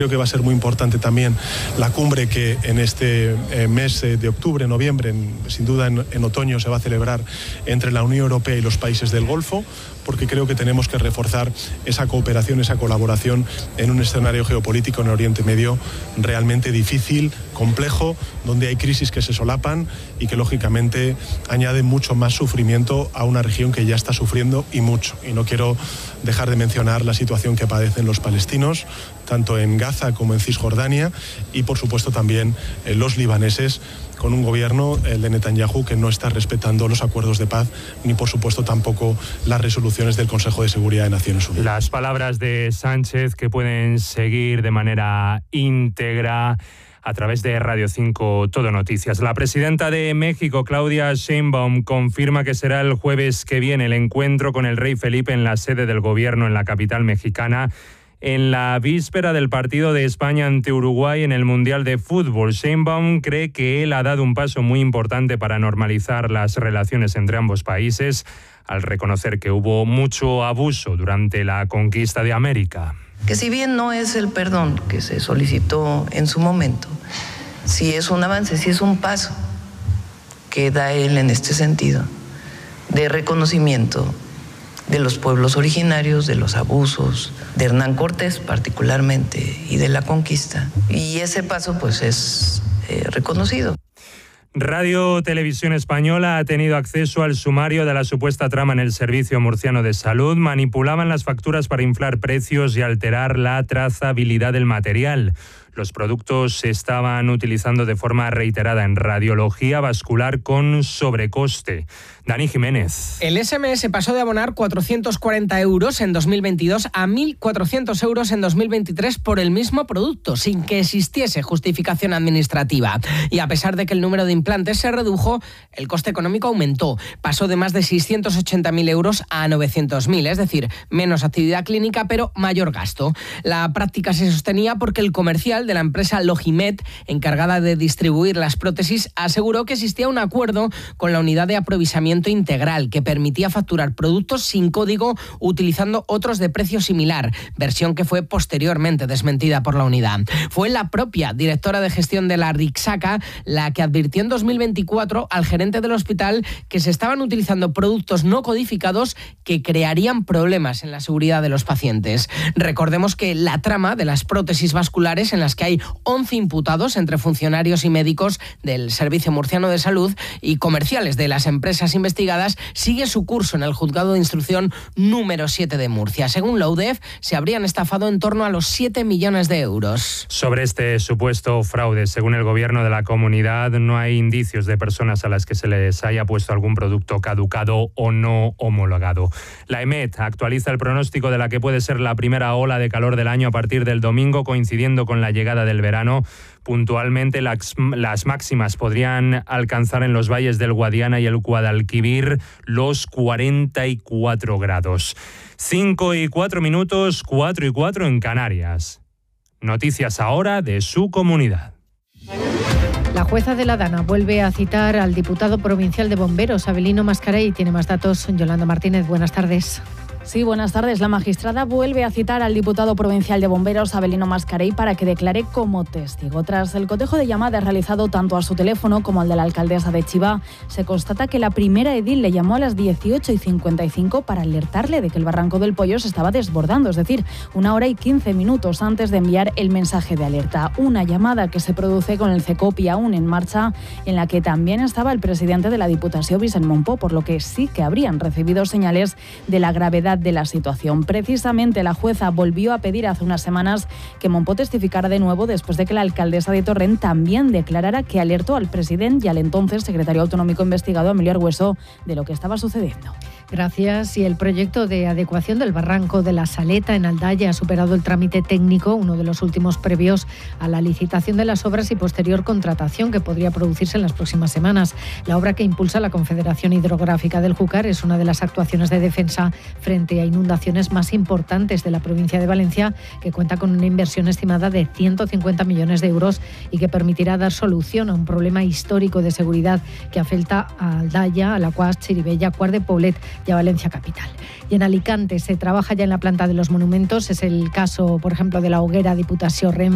Creo que va a ser muy importante también la cumbre que en este mes de octubre, noviembre, sin duda en otoño se va a celebrar entre la Unión Europea y los países del Golfo, porque creo que tenemos que reforzar esa cooperación, esa colaboración en un escenario geopolítico en Oriente Medio realmente difícil, complejo, donde hay crisis que se solapan y que lógicamente añaden mucho más sufrimiento a una región que ya está sufriendo y mucho. Y no quiero dejar de mencionar la situación que padecen los palestinos, tanto en Gaza como en Cisjordania, y por supuesto también los libaneses, con un gobierno, el de Netanyahu, que no está respetando los acuerdos de paz, ni por supuesto tampoco las resoluciones del Consejo de Seguridad de Naciones Unidas. Las palabras de Sánchez que pueden seguir de manera íntegra a través de Radio 5 Todo Noticias. La presidenta de México, Claudia Sheinbaum, confirma que será el jueves que viene el encuentro con el rey Felipe en la sede del gobierno en la capital mexicana, en la víspera del partido de España ante Uruguay en el Mundial de Fútbol. Sheinbaum cree que él ha dado un paso muy importante para normalizar las relaciones entre ambos países, al reconocer que hubo mucho abuso durante la conquista de América. Que si bien no es el perdón que se solicitó en su momento, sí es un avance, sí es un paso que da él en este sentido de reconocimiento de los pueblos originarios, de los abusos, de Hernán Cortés particularmente y de la conquista. Y ese paso pues es reconocido. Radio Televisión Española ha tenido acceso al sumario de la supuesta trama en el Servicio Murciano de Salud. Manipulaban las facturas para inflar precios y alterar la trazabilidad del material. Los productos se estaban utilizando de forma reiterada en radiología vascular con sobrecoste. Dani Jiménez. El SMS pasó de abonar 440 euros en 2022 a 1.400 euros en 2023 por el mismo producto, sin que existiese justificación administrativa. Y a pesar de que el número de implantes se redujo, el coste económico aumentó. Pasó de más de 680.000 euros a 900.000, es decir, menos actividad clínica, pero mayor gasto. La práctica se sostenía porque el comercial de la empresa Logimed, encargada de distribuir las prótesis, aseguró que existía un acuerdo con la unidad de aprovisionamiento integral que permitía facturar productos sin código utilizando otros de precio similar, versión que fue posteriormente desmentida por la unidad. Fue la propia directora de gestión de la Rixaca la que advirtió en 2024 al gerente del hospital que se estaban utilizando productos no codificados que crearían problemas en la seguridad de los pacientes. Recordemos que la trama de las prótesis vasculares, en las que hay 11 imputados entre funcionarios y médicos del Servicio Murciano de Salud y comerciales de las empresas investigadas, sigue su curso en el Juzgado de Instrucción número 7 de Murcia. Según la UDEF, se habrían estafado en torno a los 7 millones de euros. Sobre este supuesto fraude, según el gobierno de la comunidad, no hay indicios de personas a las que se les haya puesto algún producto caducado o no homologado. La EMET actualiza el pronóstico de la que puede ser la primera ola de calor del año a partir del domingo, coincidiendo con la llegada del verano. Puntualmente las máximas podrían alcanzar en los valles del Guadiana y el Guadalquivir los 44 grados. 5:04 minutos, 4:04 en Canarias. Noticias ahora de su comunidad. La jueza de la Dana vuelve a citar al diputado provincial de Bomberos, Avelino Mascarell. Tiene más datos Yolanda Martínez. Buenas tardes. Sí, buenas tardes. La magistrada vuelve a citar al diputado provincial de Bomberos, Avelino Mascarell, para que declare como testigo. Tras el cotejo de llamadas realizado tanto a su teléfono como al de la alcaldesa de Chivá, se constata que la primera edil le llamó a las 18:55 para alertarle de que el Barranco del Pollo se estaba desbordando, es decir, 1 hora y 15 minutos antes de enviar el mensaje de alerta. Una llamada que se produce con el CECOPI aún en marcha, en la que también estaba el presidente de la Diputación, Vicent Mompó, por lo que sí que habrían recibido señales de la gravedad de la situación. Precisamente la jueza volvió a pedir hace unas semanas que Mompó testificara de nuevo después de que la alcaldesa de Torrent también declarara que alertó al presidente y al entonces secretario autonómico investigado, Emilio Argüeso, de lo que estaba sucediendo. Gracias. Y el proyecto de adecuación del barranco de la Saleta en Aldaya ha superado el trámite técnico, uno de los últimos previos a la licitación de las obras y posterior contratación que podría producirse en las próximas semanas. La obra que impulsa la Confederación Hidrográfica del Júcar es una de las actuaciones de defensa frente a inundaciones más importantes de la provincia de Valencia, que cuenta con una inversión estimada de 150 millones de euros y que permitirá dar solución a un problema histórico de seguridad que afecta a Aldaya, Alaquàs, Chirivella, Quart de Poblet y a Valencia capital. Y en Alicante se trabaja ya en la planta de los monumentos. Es el caso, por ejemplo, de la Hoguera Diputació Renfe,